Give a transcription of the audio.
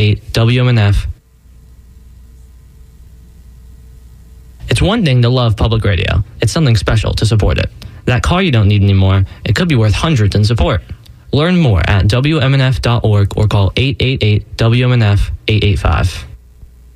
888-WMNF. It's one thing to love public radio. It's something special to support it. That car you don't need anymore, it could be worth hundreds in support. Learn more at WMNF.org or call 888-WMNF 885.